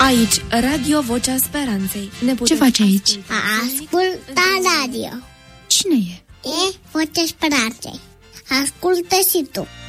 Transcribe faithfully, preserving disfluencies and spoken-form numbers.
Aici, Radio Vocea Speranței. Ne Ce faci aici? Ascultă radio. Cine e? E Vocea Speranței. Ascultă și tu.